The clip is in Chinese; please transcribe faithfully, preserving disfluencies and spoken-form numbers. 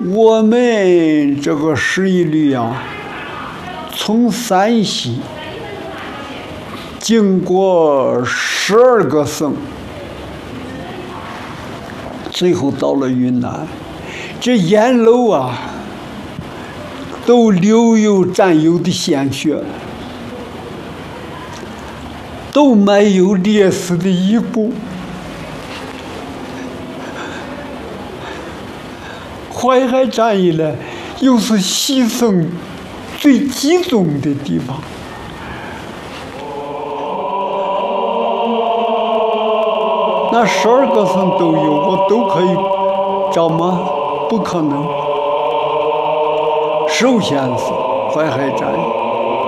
我们这个十一旅啊，从山西经过十二个省，最后到了云南，这沿路啊，都流有战友的鲜血，都没有烈士的遗骨。淮海战役呢，又是牺牲最集中的地方。那十二个省都有，我都可以找吗？不可能。首先是淮海战役。